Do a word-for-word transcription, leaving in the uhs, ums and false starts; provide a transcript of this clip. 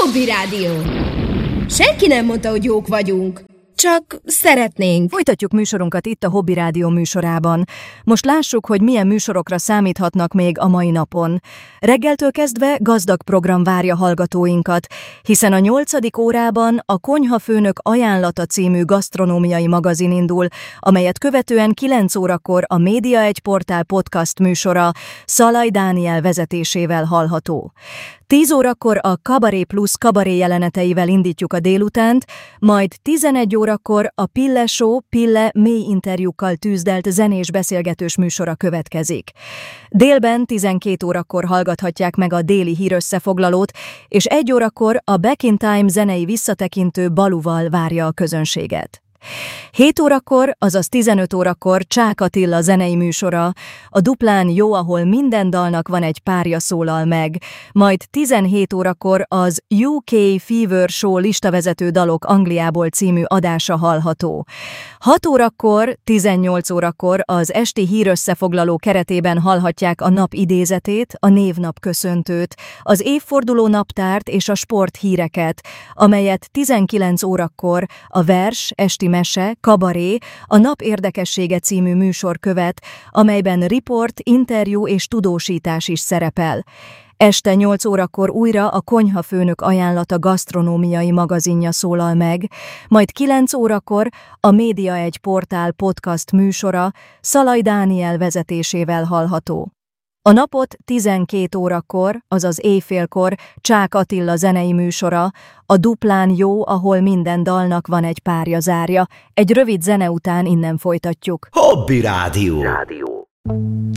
Hobby Rádió. Senki nem mondta, hogy jók vagyunk. Csak szeretnénk. Folytatjuk műsorunkat itt a Hobby Rádió műsorában. Most lássuk, hogy milyen műsorokra számíthatnak még a mai napon. Reggeltől kezdve gazdag program várja hallgatóinkat, hiszen a nyolcadik órában a Konyhafőnök ajánlata című gasztronómiai magazin indul, amelyet követően kilenc órakor a Média egy portál podcast műsora Szalai Dániel vezetésével hallható. tíz órakor a Kabaré Plus kabaré jeleneteivel indítjuk a délutánt, majd tizenegy órakor a Pille Show Pille mély interjúkkal tűzdelt zenés beszélgetős műsora következik. Délben tizenkét órakor hallgathatják meg a déli hírösszefoglalót, és egy órakor a Back in Time zenei visszatekintő Baluval várja a közönséget. hét órakor, azaz tizenöt órakor Csák Attila zenei műsora, a Duplán jó, ahol minden dalnak van egy párja szólal meg, majd tizenhét órakor az U K Fever Show listavezető dalok Angliából című adása hallható. hat órakor, tizennyolc órakor az esti hírösszefoglaló keretében hallhatják a nap idézetét, a névnap köszöntőt, az évforduló naptárt és a sporthíreket, amelyet tizenkilenc órakor a vers, esti mese, kabaré, a Nap érdekessége című műsor követ, amelyben riport, interjú és tudósítás is szerepel. Este nyolc órakor újra a Konyhafőnök ajánlata gasztronómiai magazinja szólal meg, majd kilenc órakor a Média egy portál podcast műsora Szalai Dániel vezetésével hallható. A napot tizenkét órakor, azaz éjfélkor Csák Attila zenei műsora, a Duplán jó, ahol minden dalnak van egy párja zárja. Egy rövid zene után innen folytatjuk. Hobby Rádió. Rádió.